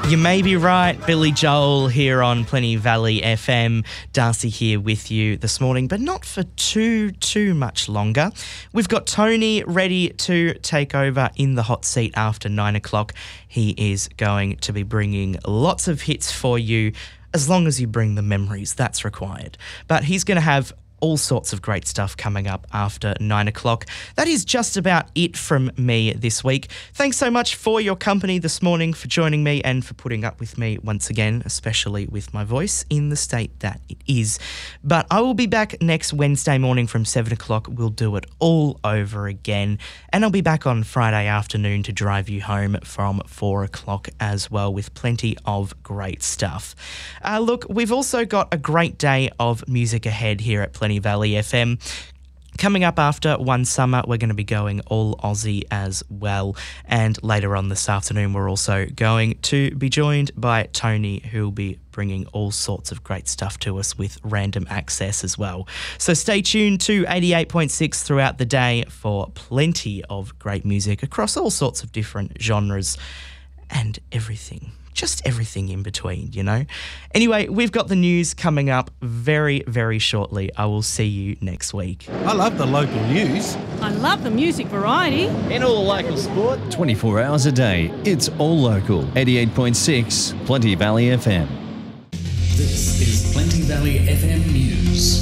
You may be right, Billy Joel here on Plenty Valley FM. Darcy here with you this morning, but not for too much longer. We've got Tony ready to take over in the hot seat after 9 o'clock. He is going to be bringing lots of hits for you, as long as you bring the memories, that's required. But he's going to have all sorts of great stuff coming up after 9 o'clock. That is just about it from me this week. Thanks so much for your company this morning, for joining me and for putting up with me once again, especially with my voice in the state that it is. But I will be back next Wednesday morning from 7 o'clock. We'll do it all over again. And I'll be back on Friday afternoon to drive you home from 4 o'clock as well, with plenty of great stuff. Look, we've also got a great day of music ahead here at Plenty Valley FM. Coming up after One Summer, we're going to be going all Aussie as well. And later on this afternoon, we're also going to be joined by Tony, who'll be bringing all sorts of great stuff to us with Random Access as well. So stay tuned to 88.6 throughout the day for plenty of great music across all sorts of different genres and everything. Just everything in between, you know. Anyway, we've got the news coming up very, very shortly. I will see you next week. I love the local news. I love the music variety. And all the local sport. 24 hours a day. It's all local. 88.6 Plenty Valley FM. This is Plenty Valley FM News.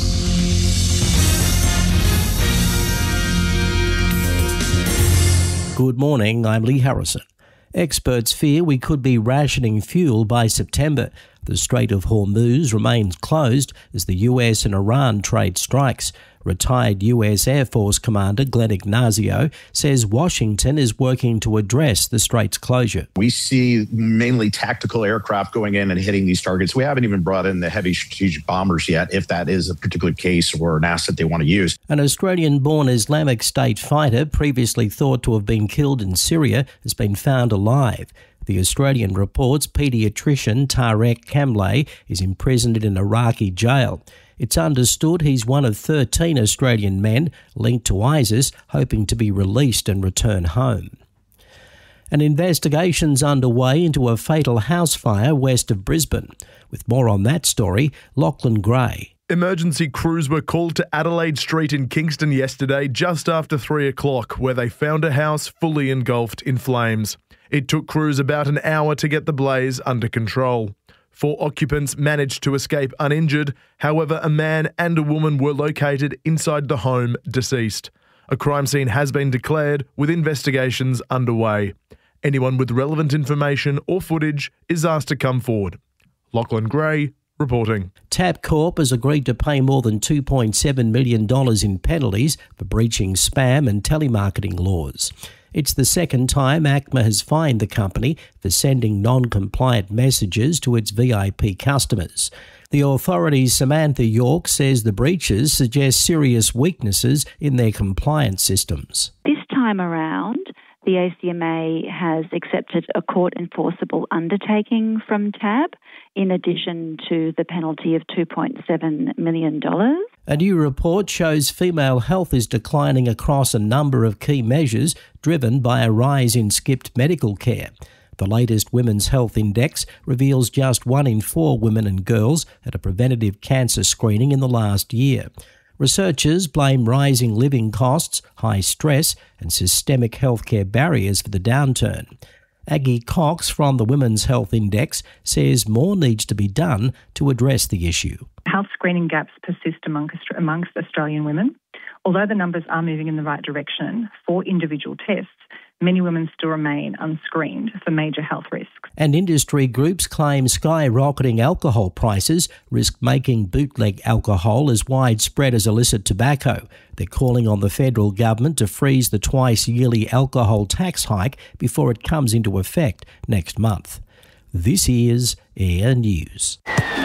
Good morning, I'm Lee Harrison. Experts fear we could be rationing fuel by September. The Strait of Hormuz remains closed as the US and Iran trade strikes. Retired US Air Force Commander Glenn Ignazio says Washington is working to address the strait's closure. We see mainly tactical aircraft going in and hitting these targets. We haven't even brought in the heavy strategic bombers yet, if that is a particular case or an asset they want to use. An Australian-born Islamic State fighter previously thought to have been killed in Syria has been found alive. The Australian reports paediatrician Tarek Kamlay is imprisoned in an Iraqi jail. It's understood he's one of 13 Australian men linked to ISIS, hoping to be released and return home. An investigation's underway into a fatal house fire west of Brisbane. With more on that story, Lachlan Gray. Emergency crews were called to Adelaide Street in Kingston yesterday just after 3 o'clock, where they found a house fully engulfed in flames. It took crews about an hour to get the blaze under control. 4 occupants managed to escape uninjured. However, a man and a woman were located inside the home deceased. A crime scene has been declared with investigations underway. Anyone with relevant information or footage is asked to come forward. Lachlan Gray reporting. Tabcorp has agreed to pay more than $2.7 million in penalties for breaching spam and telemarketing laws. It's the second time ACMA has fined the company for sending non-compliant messages to its VIP customers. The authority's Samantha York says the breaches suggest serious weaknesses in their compliance systems. This time around, the ACMA has accepted a court-enforceable undertaking from TAB, in addition to the penalty of $2.7 million. A new report shows female health is declining across a number of key measures driven by a rise in skipped medical care. The latest Women's Health Index reveals just 1 in 4 women and girls had a preventative cancer screening in the last year. Researchers blame rising living costs, high stress and systemic healthcare barriers for the downturn. Aggie Cox from the Women's Health Index says more needs to be done to address the issue. Health screening gaps persist amongst Australian women. Although the numbers are moving in the right direction for individual tests, many women still remain unscreened for major health risks. And industry groups claim skyrocketing alcohol prices risk making bootleg alcohol as widespread as illicit tobacco. They're calling on the federal government to freeze the twice-yearly alcohol tax hike before it comes into effect next month. This is Air News.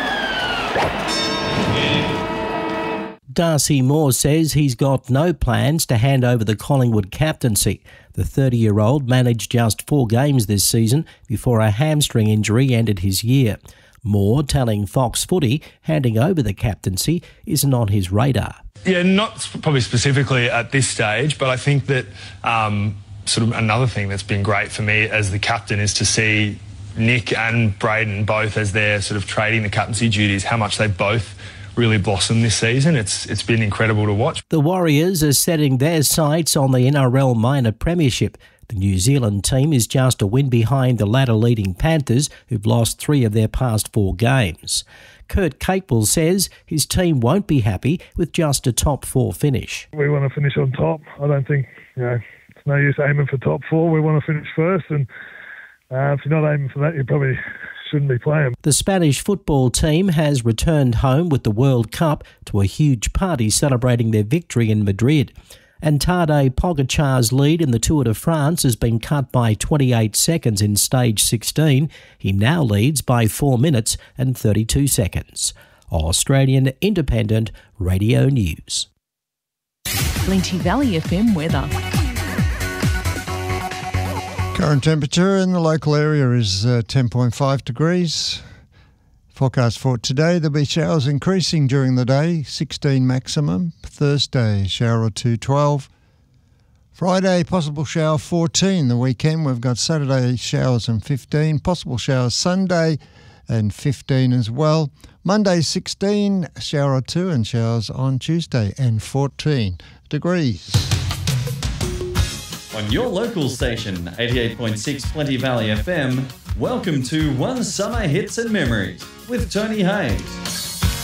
Darcy Moore says he's got no plans to hand over the Collingwood captaincy. The 30-year-old managed just 4 games this season before a hamstring injury ended his year. Moore telling Fox Footy handing over the captaincy isn't on his radar. Yeah, not probably specifically at this stage, but I think that sort of another thing that's been great for me as the captain is to see Nick and Braden both, as they're sort of trading the captaincy duties, how much they've both really blossomed this season. It's been incredible to watch. The Warriors are setting their sights on the NRL Minor Premiership. The New Zealand team is just a win behind the ladder-leading Panthers, who've lost 3 of their past 4 games. Kurt Capewell says his team won't be happy with just a top 4 finish. We want to finish on top. I don't think, it's no use aiming for top 4. We want to finish first, and if you're not aiming for that, you probably shouldn't be playing. The Spanish football team has returned home with the World Cup to a huge party celebrating their victory in Madrid. And Tadej Pogacar's lead in the Tour de France has been cut by 28 seconds in stage 16. He now leads by 4 minutes and 32 seconds. Australian Independent Radio News. Plenty Valley FM weather. Current temperature in the local area is 10.5 degrees. Forecast for today, there'll be showers increasing during the day, 16 maximum. Thursday, shower or 2, 12. Friday, possible shower 14. The weekend, we've got Saturday showers and 15. Possible showers Sunday and 15 as well. Monday, 16, shower or 2, and showers on Tuesday and 14 degrees. On your local station, 88.6 Plenty Valley FM, welcome to One Summer Hits and Memories with Tony Hayes.